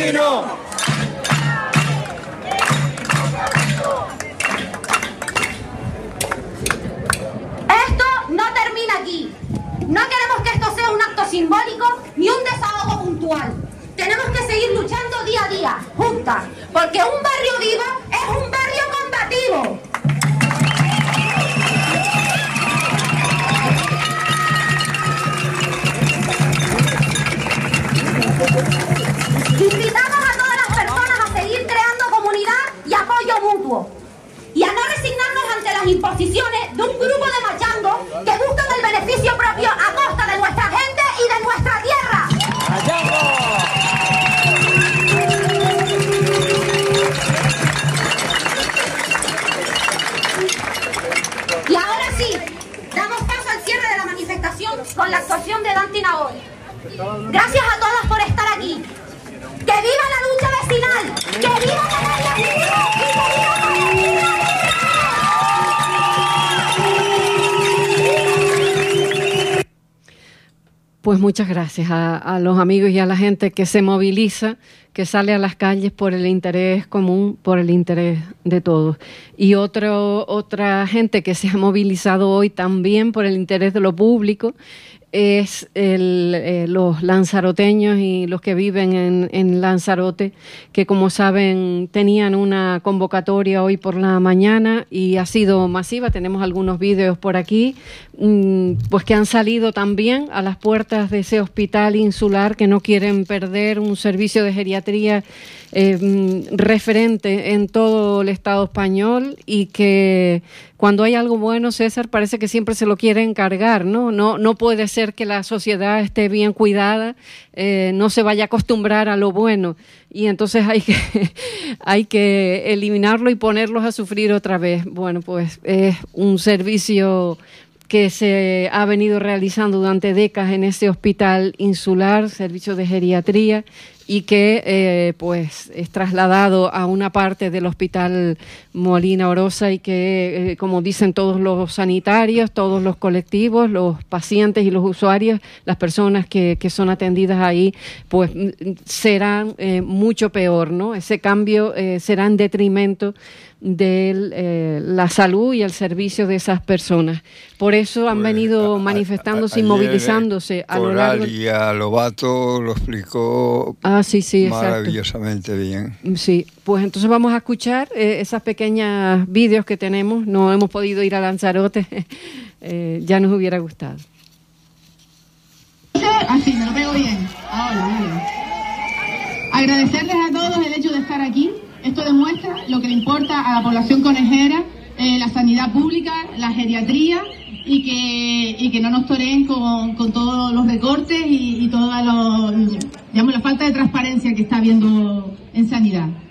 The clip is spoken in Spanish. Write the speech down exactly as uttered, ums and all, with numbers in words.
No. Esto no termina aquí. No queremos que esto sea un acto simbólico ni un desahogo puntual. Tenemos que seguir luchando día a día, juntas, porque un barrio vivo es un barrio combativo. Invitamos a todas las personas a seguir creando comunidad y apoyo mutuo y a no resignarnos ante las imposiciones de un grupo de machangos que buscan el beneficio propio a costa de nuestra gente y de nuestra tierra. Y ahora sí, damos paso al cierre de la manifestación con la actuación de Dante Nabor. Gracias a todas por estar aquí. ¡Que viva la lucha vecinal! ¡Que viva la lucha vecinal! ¡Y que viva la vecinal! Pues muchas gracias a, a los amigos y a la gente que se moviliza, que sale a las calles por el interés común, por el interés de todos. Y otro, otra gente que se ha movilizado hoy también por el interés de lo público es el, eh, los lanzaroteños y los que viven en, en Lanzarote, que como saben tenían una convocatoria hoy por la mañana y ha sido masiva. Tenemos algunos vídeos por aquí, mmm, pues que han salido también a las puertas de ese hospital insular, que no quieren perder un servicio de geriatría eh, referente en todo el Estado español, y que cuando hay algo bueno, César, parece que siempre se lo quiere encargar, ¿no? No, no puede ser que la sociedad esté bien cuidada, eh, no se vaya a acostumbrar a lo bueno, y entonces hay que, hay que eliminarlo y ponerlos a sufrir otra vez. Bueno, pues es un servicio que se ha venido realizando durante décadas en ese hospital insular, servicio de geriatría, y que eh, pues es trasladado a una parte del hospital Molina Orosa, y que, eh, como dicen todos los sanitarios, todos los colectivos, los pacientes y los usuarios, las personas que, que son atendidas ahí, pues serán eh, mucho peor, ¿no? Ese cambio eh, será en detrimento de eh, la salud y el servicio de esas personas. Por eso han pues, venido manifestándose a, a, y movilizándose a lo largo. Y a Lobato lo explicó ah, sí, sí, maravillosamente exacto. bien. Sí, pues entonces vamos a escuchar eh, esas pequeñas vídeos que tenemos. No hemos podido ir a Lanzarote, eh, ya nos hubiera gustado. Así, me lo pego bien. Ahora, muy bien. Agradecerles a todos el hecho de estar aquí. Esto demuestra lo que le importa a la población conejera, eh, la sanidad pública, la geriatría, y que, y que no nos toreen con, con todos los recortes y, y toda lo, digamos, la falta de transparencia que está habiendo en sanidad.